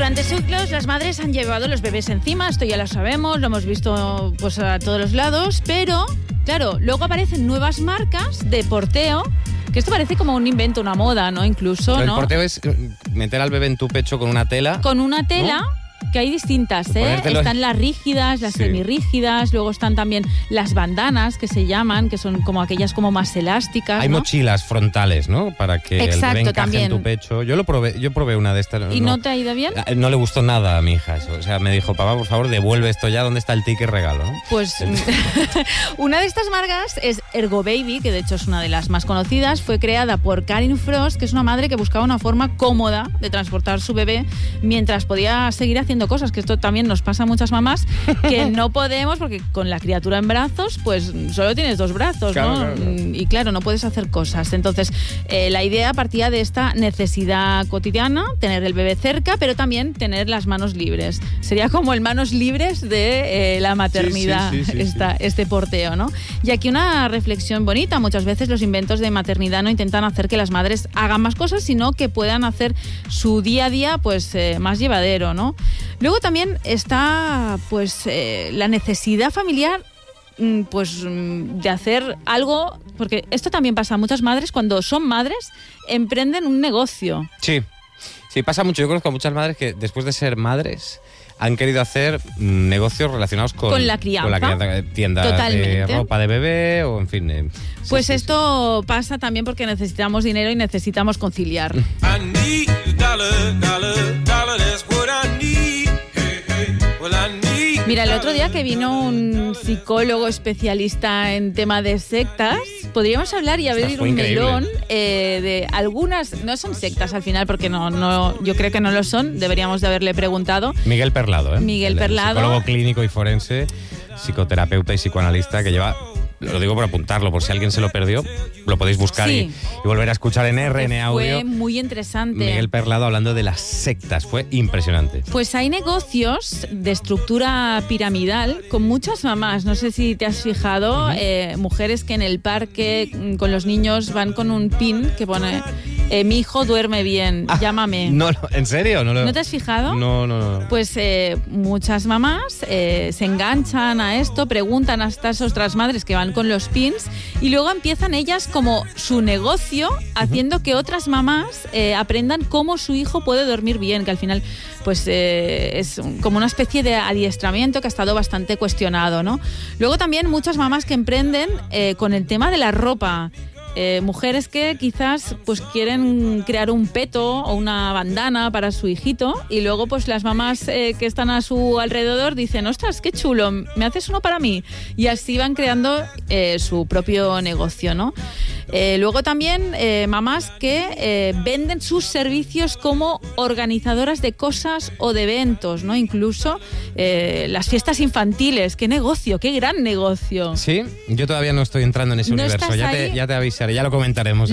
Durante siglos las madres han llevado los bebés encima, esto ya lo sabemos, lo hemos visto pues a todos los lados, pero claro, luego aparecen nuevas marcas de porteo, que esto parece como un invento, una moda, ¿no? Incluso, ¿no? El porteo es meter al bebé en tu pecho con una tela. Con una tela, ¿no? Que hay distintas, ¿eh? Ponértelo... Están las rígidas, las semirrígidas, luego están también las bandanas, que se llaman, que son como aquellas como más elásticas, Hay mochilas frontales, ¿no? Para que el bebé encaje también en tu pecho. Yo probé una de estas. ¿Y no te ha ido bien? No le gustó nada a mi hija eso. O sea, me dijo, papá, por favor, devuelve esto ya, ¿dónde está el ticket regalo? ¿No? Pues una de estas marcas es Ergobaby, que de hecho es una de las más conocidas. Fue creada por Karin Frost, que es una madre que buscaba una forma cómoda de transportar su bebé mientras podía seguir haciendo cosas, que esto también nos pasa a muchas mamás, que no podemos, porque con la criatura en brazos, pues solo tienes 2 brazos, claro, ¿no? Claro. Y claro, no puedes hacer cosas. Entonces, la idea partía de esta necesidad cotidiana, tener el bebé cerca, pero también tener las manos libres. Sería como el manos libres de la maternidad, este porteo, ¿no? Y aquí una reflexión bonita. Muchas veces los inventos de maternidad no intentan hacer que las madres hagan más cosas, sino que puedan hacer su día a día pues más llevadero, ¿no? Luego también está pues la necesidad familiar pues de hacer algo, porque esto también pasa a muchas madres cuando son madres, emprenden un negocio. Sí, pasa mucho. Yo conozco a muchas madres que después de ser madres han querido hacer negocios relacionados con la crianza, tiendas de ropa de bebé o en fin. Pues esto pasa también porque necesitamos dinero y necesitamos conciliar. Mira, el otro día que vino un psicólogo especialista en tema de sectas, podríamos hablar y abrir un melón de algunas, no son sectas al final, porque no, yo creo que no lo son, deberíamos de haberle preguntado. Miguel Perlado, ¿eh? Miguel Perlado. Psicólogo clínico y forense, psicoterapeuta y psicoanalista, que lleva... Lo digo por apuntarlo, por si alguien se lo perdió, lo podéis buscar y volver a escuchar en RN Audio. Fue muy interesante. Miguel Perlado hablando de las sectas, fue impresionante. Pues hay negocios de estructura piramidal con muchas mamás, no sé si te has fijado, mujeres que en el parque con los niños van con un pin que pone... mi hijo duerme bien, llámame. No, ¿en serio? ¿No te has fijado? No. Pues muchas mamás se enganchan a esto, preguntan a estas otras madres que van con los pins y luego empiezan ellas como su negocio haciendo que otras mamás aprendan cómo su hijo puede dormir bien, que al final pues es como una especie de adiestramiento que ha estado bastante cuestionado, ¿no? Luego también muchas mamás que emprenden con el tema de la ropa. Mujeres que quizás pues quieren crear un peto o una bandana para su hijito y luego pues las mamás que están a su alrededor dicen, ostras, qué chulo, ¿me haces uno para mí? Y así van creando su propio negocio, ¿no? Luego también mamás que venden sus servicios como organizadoras de cosas o de eventos, ¿no? Incluso las fiestas infantiles. ¡Qué negocio! ¡Qué gran negocio! Sí, yo todavía no estoy entrando en ese universo. Ya te avisaré, ya lo comentaremos.